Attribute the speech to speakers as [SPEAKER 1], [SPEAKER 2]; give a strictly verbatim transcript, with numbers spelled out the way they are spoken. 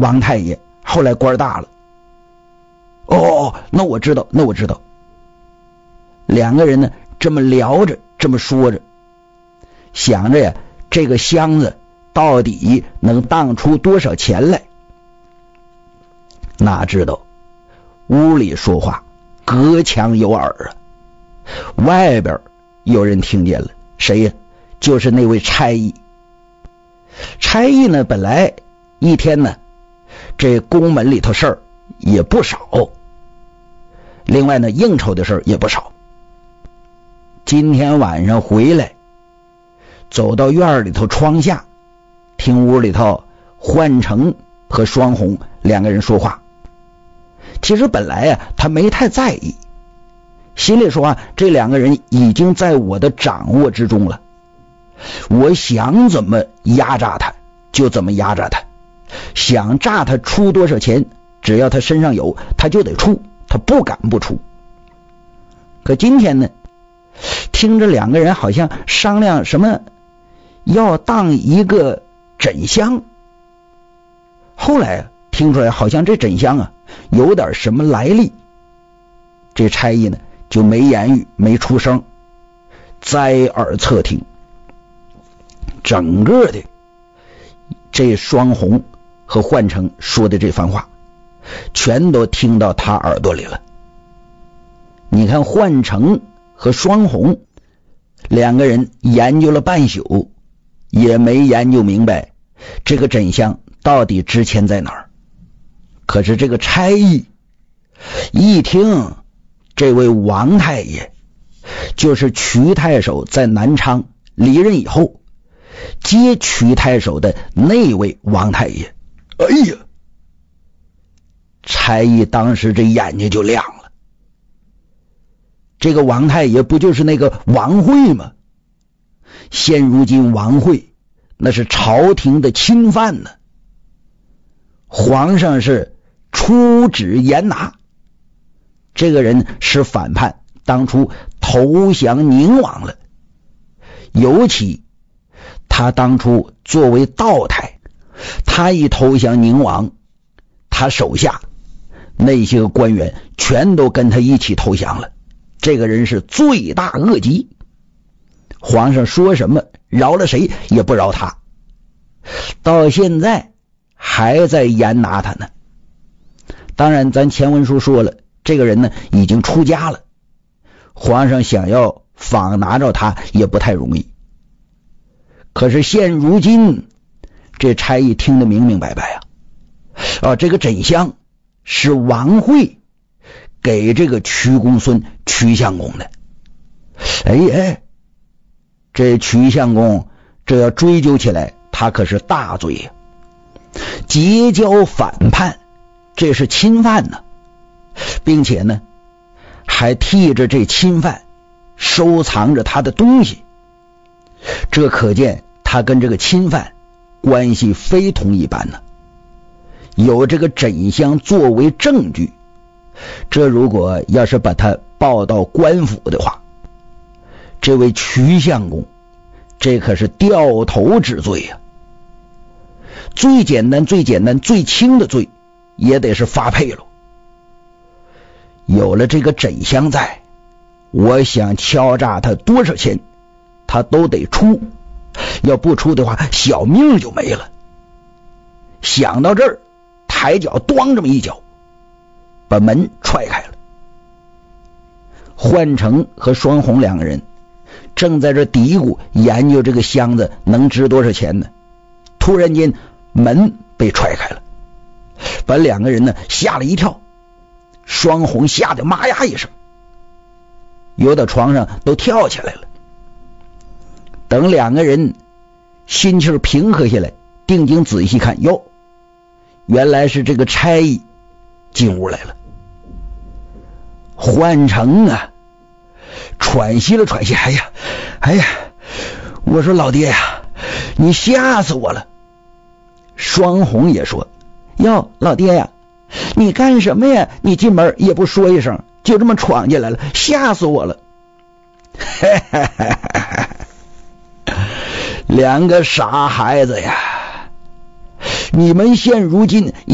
[SPEAKER 1] 王太爷后来官大了。哦，那我知道，那我知道。两个人呢这么聊着，这么说着，想着呀，这个箱子到底能当出多少钱来。哪知道屋里说话隔墙有耳啊，外边有人听见了。谁呀？就是那位差役。差役呢本来一天呢这宫门里头事儿也不少，另外呢应酬的事儿也不少。今天晚上回来，走到院里头窗下，听屋里头焕成和双红两个人说话。其实本来啊他没太在意，心里说啊，这两个人已经在我的掌握之中了，我想怎么压榨他就怎么压榨他，想榨他出多少钱，只要他身上有他就得出，他不敢不出。可今天呢，听着两个人好像商量什么要当一个枕箱，后来啊听出来好像这枕箱啊有点什么来历。这差役呢就没言语，没出声，摘耳侧听。整个的这双红和焕成说的这番话全都听到他耳朵里了。你看焕成和双红两个人研究了半宿，也没研究明白这个枕箱到底值钱在哪儿。可是这个差役一听这位王太爷就是瞿太守在南昌离任以后接瞿太守的那位王太爷，哎呀，差役当时这眼睛就亮了。这个王太爷不就是那个王惠吗？现如今王惠那是朝廷的钦犯呢，皇上是出旨严拿，这个人是反叛，当初投降宁王了。尤其他当初作为道台，他一投降宁王，他手下那些个官员全都跟他一起投降了。这个人是罪大恶极，皇上说什么饶了谁也不饶他，到现在还在严拿他呢。当然咱前文书说了，这个人呢已经出家了，皇上想要访拿着他也不太容易。可是现如今这差役听得明明白白啊，啊，这个枕箱是王惠给这个瞿公孙瞿相公的。哎哎，这瞿相公这要追究起来他可是大罪呀、啊！结交反叛，这是侵犯呢，并且呢还替着这侵犯收藏着他的东西，这可见他跟这个侵犯关系非同一般呢。有这个枕箱作为证据，这如果要是把他报到官府的话，这位瞿相公这可是掉头之罪呀、啊！最简单最简单最轻的罪也得是发配了。有了这个枕箱在，我想敲诈他多少钱他都得出，要不出的话小命就没了。想到这儿，抬脚咣这么一脚把门踹开了。焕成和双红两个人正在这嘀咕研究这个箱子能值多少钱呢，突然间门被踹开了，把两个人呢吓了一跳。双红吓得妈呀一声，有的床上都跳起来了。等两个人心气平和下来，定睛仔细看，哟，原来是这个差役进屋来了。焕成啊喘息了喘息，哎呀哎呀，我说老爹呀，你吓死我了。双红也说，哟老爹呀，你干什么呀？你进门也不说一声，就这么闯进来了，吓死我了。两个傻孩子呀，你们现如今